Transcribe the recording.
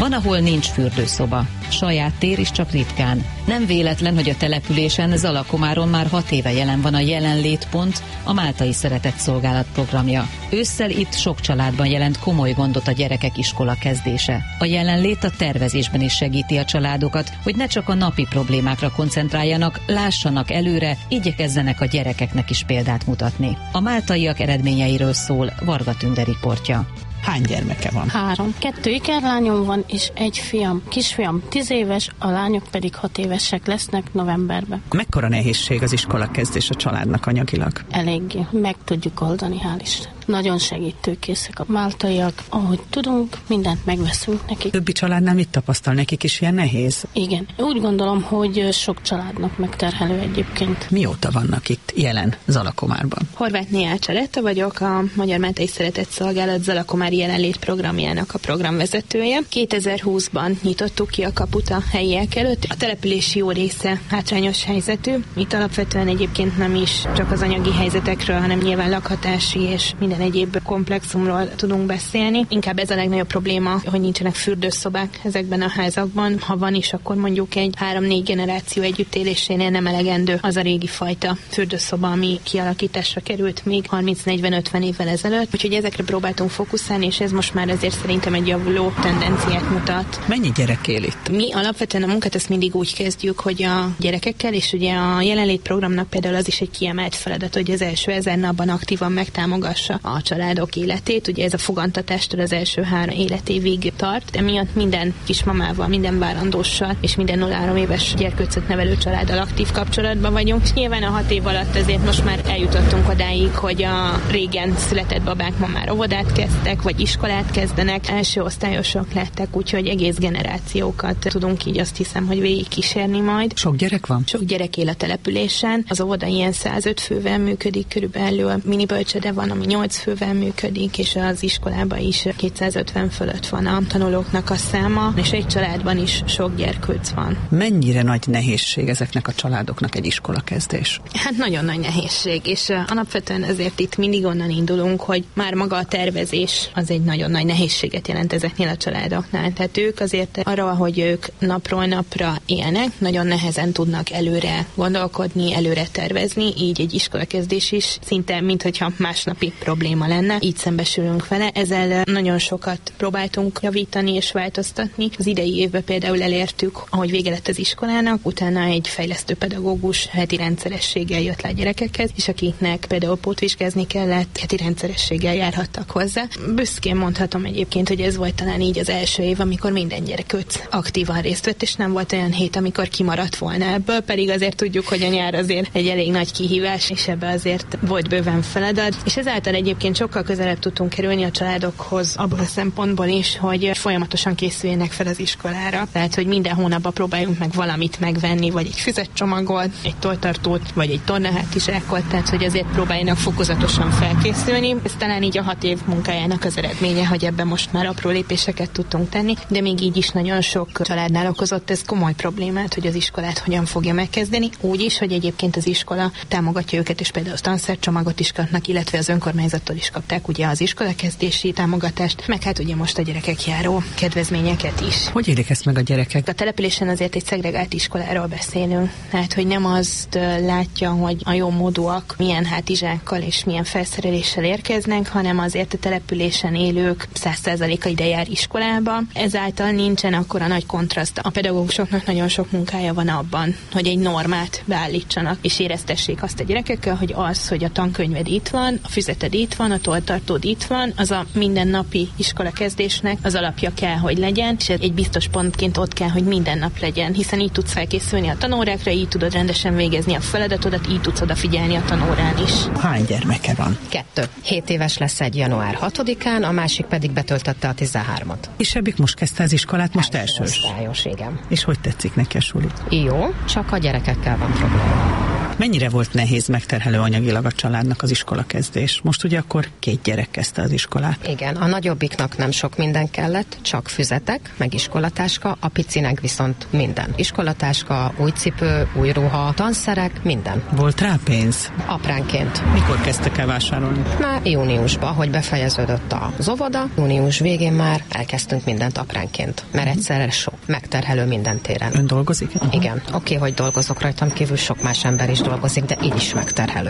Van, ahol nincs fürdőszoba, saját tér is csak ritkán. Nem véletlen, hogy a településen Zalakomáron már 6 éve jelen van a Jelenlétpont, a Máltai Szeretett Szolgálat programja. Ősszel itt sok családban jelent komoly gondot a gyerekek iskola kezdése. A Jelenlét a tervezésben is segíti a családokat, hogy ne csak a napi problémákra koncentráljanak, lássanak előre, igyekezzenek a gyerekeknek is példát mutatni. A máltaiak eredményeiről szól Varga Tünde riportja. Hány gyermeke van? 3. 2 ikerlányom van, és egy fiam. Kisfiam 10 éves, a lányok pedig 6 évesek lesznek novemberben. Mekkora nehézség az iskolakezdés a családnak anyagilag? Eléggé. Meg tudjuk oldani, hál' Isten. Nagyon segítőkészek a máltaiak. Ahogy tudunk, mindent megveszünk nekik. Többi családnál mit tapasztal, nekik is ilyen nehéz? Igen. Úgy gondolom, hogy sok családnak megterhelő egyébként. Mióta vannak itt jelen Zalakomárban? Horváth Ács Aletta vagyok, a Magyar Máltai Szeretett Szolgálat Zalakomári Jelenlét programjának a programvezetője. 2020-ban nyitottuk ki a kaput a helyiek előtt. A település jó része hátrányos helyzetű. Itt alapvetően egyébként nem is csak az anyagi helyzetekről, hanem nyilván lakhatási és minden egyéb komplexumról tudunk beszélni. Inkább ez a legnagyobb probléma, hogy nincsenek fürdőszobák ezekben a házakban. Ha van is, akkor mondjuk egy 3-4 generáció együttélésénél nem elegendő az a régi fajta fürdőszoba, ami kialakításra került még 30-40-50 évvel ezelőtt. Úgyhogy ezekre próbáltunk fókuszálni, és ez most már azért szerintem egy javuló tendenciát mutat. Mennyi gyerek él itt? Mi alapvetően a munkát ezt mindig úgy kezdjük, hogy a gyerekekkel, és ugye a Jelenlét programnak például az is egy kiemelt feladat, hogy az első 1000 napban aktívan megtámogassa a családok életét. Ugye ez a fogantatástól az első 3 életévig tart. Emiatt minden kismamával, minden várandóssal és minden 0-3 éves gyerkőcöt nevelő családdal aktív kapcsolatban vagyunk. És nyilván a 6 év alatt azért most már eljutottunk odáig, hogy a régen született babák ma már óvodát kezdtek, vagy iskolát kezdenek, első osztályosok lettek, úgyhogy egész generációkat tudunk így azt hiszem, hogy végig kísérni majd. Sok gyerek van? Sok gyerek él a településen. Az óvoda ilyen 105 fővel működik, körülbelül mini bölcsőde van, ami 8 fővel működik, és az iskolában is 250 fölött van a tanulóknak a száma, és egy családban is sok gyerkőc van. Mennyire nagy nehézség ezeknek a családoknak egy iskolakezdés? Hát nagyon nagy nehézség, és alapvetően ezért itt mindig onnan indulunk, hogy már maga a tervezés az egy nagyon nagy nehézséget jelent ezeknél a családoknál. Tehát ők azért arra, hogy ők napról napra élnek, nagyon nehezen tudnak előre gondolkodni, előre tervezni, így egy iskolakezdés is szinte, minthogyha másnapi probléma lenne. Így szembesülünk vele. Ezzel nagyon sokat próbáltunk javítani és változtatni. Az idei évben például elértük, ahogy vége lett az iskolának, utána egy fejlesztő pedagógus heti rendszerességgel jött le a gyerekekhez, és akiknek például pótvizsgázni kellett, heti rendszerességgel járhattak hozzá. Büszkén mondhatom egyébként, hogy ez volt talán így az első év, amikor minden gyerekőc aktívan részt vett, és nem volt olyan hét, amikor kimaradt volna ebből, pedig azért tudjuk, hogy a nyár azért egy elég nagy kihívás, és ebbe azért volt bőven feladat, és ezáltal egyébként sokkal közelebb tudtunk kerülni a családokhoz abból a szempontból is, hogy folyamatosan készüljenek fel az iskolára. Tehát, hogy minden hónapban próbáljunk meg valamit megvenni, vagy egy füzetcsomagot, egy tolltartót, vagy egy tornahátizsákot, tehát, hogy azért próbáljanak fokozatosan felkészülni. Ez talán így a 6 év munkájának az eredménye, hogy ebben most már apró lépéseket tudtunk tenni, de még így is nagyon sok családnál okozott ez komoly problémát, hogy az iskolát hogyan fogja megkezdeni. Úgy is, hogy egyébként az iskola támogatja őket, és például a tanszercsomagot is kapnak, illetve az önkormányzattól is kapták ugye az iskolakezdési támogatást, meg hát ugye most a gyerekek járó kedvezményeket is. Hogy élik ezt meg a gyerekek? A településen azért egy szegregált iskoláról beszélünk. Tehát, hogy nem azt látja, hogy a jó módúak milyen hátizsákkal és milyen felszereléssel érkeznek, hanem azért a településen élők 100%-a ide jár iskolába. Ezáltal nincsen akkora nagy kontraszt. A pedagógusoknak nagyon sok munkája van abban, hogy egy normát beállítsanak, és éreztessék azt a gyerekekkel, hogy az, hogy a tankönyved itt van, a füzeted itt van, a tolltartód itt van, az a mindennapi iskolakezdésnek az alapja kell, hogy legyen, és egy biztos pontként ott kell, hogy minden nap legyen, hiszen így tudsz felkészülni a tanórákra, így tudod rendesen végezni a feladatodat, így tudsz odafigyelni a tanórán is. Hány gyermeke van? 2. 7 éves lesz egy január 6-án, a másik pedig betöltötte a 13-at. Kisebbik most kezdte az iskolát, most elsős. Osztályos, igen. És hogy tetszik neki a suli? Jó, csak a gyerekekkel van probléma. Mennyire volt nehéz, megterhelő anyagilag a családnak az iskolakezdés? Most ugye akkor 2 gyerek kezdte az iskolát. Igen, a nagyobbiknak nem sok minden kellett, csak füzetek, meg iskolatáska, a picinek viszont minden. Iskolatáska, új cipő, új ruha, tanszerek, minden. Volt rá pénz? Apránként. Mikor kezdtek el vásárolni? Már júniusban, hogy befejeződött az óvoda, június végén már elkezdtünk mindent apránként, mert egyszerre sok, megterhelő minden téren. Ön dolgozik? Igen. Oké, hogy dolgozok rajtam kívül, sok más ember is dolgozik, de így is megterhelő.